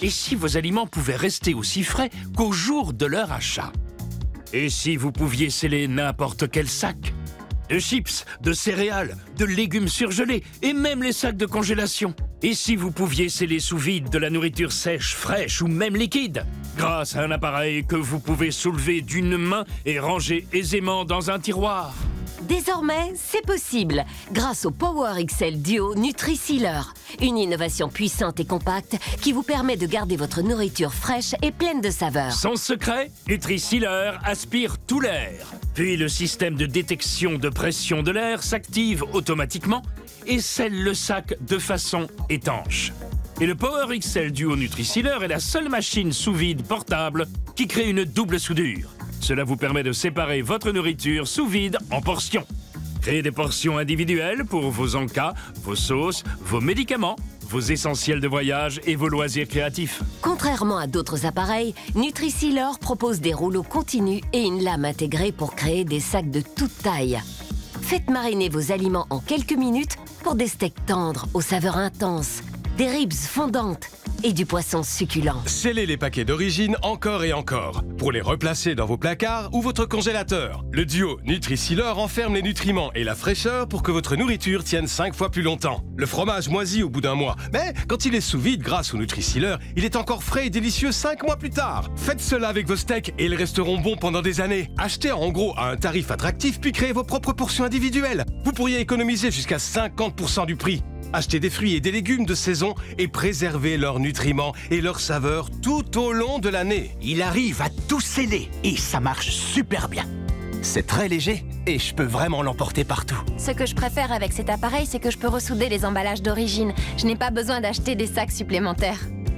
Et si vos aliments pouvaient rester aussi frais qu'au jour de leur achat? Et si vous pouviez sceller n'importe quel sac? De chips, de céréales, de légumes surgelés et même les sacs de congélation. Et si vous pouviez sceller sous vide de la nourriture sèche, fraîche ou même liquide? Grâce à un appareil que vous pouvez soulever d'une main et ranger aisément dans un tiroir. Désormais, c'est possible grâce au Power XL Duo Nutri-Sealer. Une innovation puissante et compacte qui vous permet de garder votre nourriture fraîche et pleine de saveurs. Son secret, Nutri-Sealer aspire tout l'air. Puis le système de détection de pression de l'air s'active automatiquement et scelle le sac de façon étanche. Et le Power XL Duo Nutri-Sealer est la seule machine sous vide portable qui crée une double soudure. Cela vous permet de séparer votre nourriture sous vide en portions. Créez des portions individuelles pour vos encas, vos sauces, vos médicaments, vos essentiels de voyage et vos loisirs créatifs. Contrairement à d'autres appareils, Nutri-Sealer propose des rouleaux continus et une lame intégrée pour créer des sacs de toute taille. Faites mariner vos aliments en quelques minutes pour des steaks tendres aux saveurs intenses, des ribs fondantes et du poisson succulent. Scellez les paquets d'origine encore et encore pour les replacer dans vos placards ou votre congélateur. Le duo Nutri-Sealer enferme les nutriments et la fraîcheur pour que votre nourriture tienne 5 fois plus longtemps. Le fromage moisit au bout d'un mois, mais quand il est sous vide grâce au Nutri-Sealer, il est encore frais et délicieux 5 mois plus tard. Faites cela avec vos steaks et ils resteront bons pendant des années. Achetez en gros à un tarif attractif puis créez vos propres portions individuelles. Vous pourriez économiser jusqu'à 50% du prix. Achetez des fruits et des légumes de saison et préservez leurs nutriments et leurs saveurs tout au long de l'année. Il arrive à tout sceller et ça marche super bien. C'est très léger et je peux vraiment l'emporter partout. Ce que je préfère avec cet appareil, c'est que je peux ressouder les emballages d'origine. Je n'ai pas besoin d'acheter des sacs supplémentaires.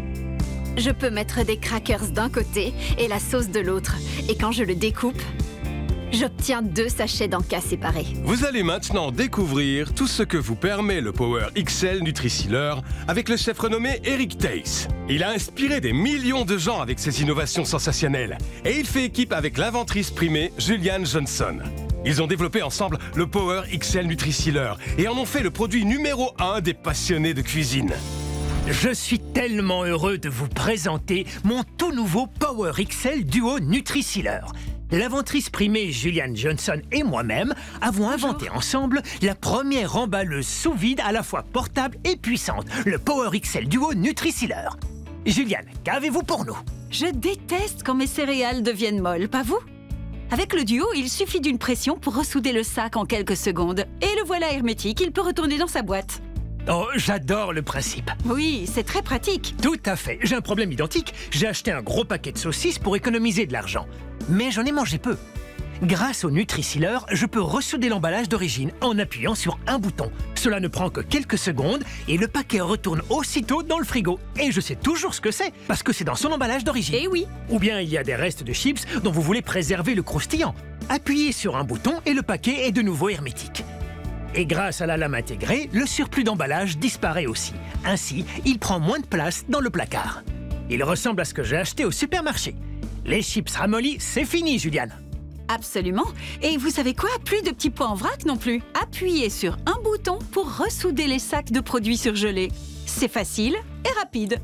Je peux mettre des crackers d'un côté et la sauce de l'autre. Et quand je le découpe, j'obtiens 2 sachets d'encas séparés. Vous allez maintenant découvrir tout ce que vous permet le Power XL Nutri-Sealer avec le chef renommé Eric Tace. Il a inspiré des millions de gens avec ses innovations sensationnelles et il fait équipe avec l'inventrice primée Julian Johnson. Ils ont développé ensemble le Power XL Nutri-Sealer et en ont fait le produit numéro 1 des passionnés de cuisine. Je suis tellement heureux de vous présenter mon tout nouveau Power XL Duo Nutri-Sealer. L'inventrice primée Julian Johnson et moi-même avons inventé ensemble la première emballeuse sous vide à la fois portable et puissante, le Power XL Duo Nutri-Sealer. Julian, qu'avez-vous pour nous? Je déteste quand mes céréales deviennent molles, pas vous? Avec le Duo, il suffit d'une pression pour ressouder le sac en quelques secondes. Et le voilà hermétique, il peut retourner dans sa boîte. Oh, j'adore le principe. Oui, c'est très pratique. Tout à fait. J'ai un problème identique. J'ai acheté un gros paquet de saucisses pour économiser de l'argent. Mais j'en ai mangé peu. Grâce au Nutri-Sealer, je peux ressouder l'emballage d'origine en appuyant sur un bouton. Cela ne prend que quelques secondes et le paquet retourne aussitôt dans le frigo. Et je sais toujours ce que c'est, parce que c'est dans son emballage d'origine. Eh oui. Ou bien il y a des restes de chips dont vous voulez préserver le croustillant. Appuyez sur un bouton et le paquet est de nouveau hermétique. Et grâce à la lame intégrée, le surplus d'emballage disparaît aussi. Ainsi, il prend moins de place dans le placard. Il ressemble à ce que j'ai acheté au supermarché. Les chips ramollis, c'est fini, Juliane. Absolument. Et vous savez quoi? Plus de petits pois en vrac non plus. Appuyez sur un bouton pour ressouder les sacs de produits surgelés. C'est facile et rapide.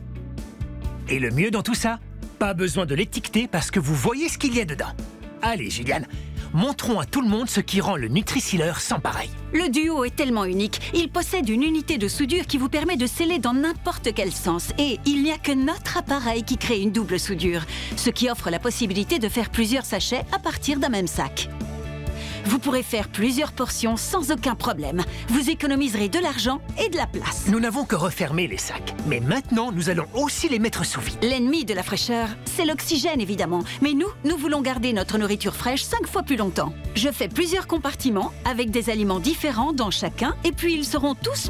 Et le mieux dans tout ça, pas besoin de l'étiqueter parce que vous voyez ce qu'il y a dedans. Allez, Juliane, montrons à tout le monde ce qui rend le Nutri-Sealer sans pareil. Le Duo est tellement unique. Il possède une unité de soudure qui vous permet de sceller dans n'importe quel sens. Et il n'y a que notre appareil qui crée une double soudure, ce qui offre la possibilité de faire plusieurs sachets à partir d'un même sac. Vous pourrez faire plusieurs portions sans aucun problème. Vous économiserez de l'argent et de la place. Nous n'avons que refermé les sacs. Mais maintenant, nous allons aussi les mettre sous vide. L'ennemi de la fraîcheur, c'est l'oxygène évidemment. Mais nous voulons garder notre nourriture fraîche 5 fois plus longtemps. Je fais plusieurs compartiments avec des aliments différents dans chacun et puis ils seront tous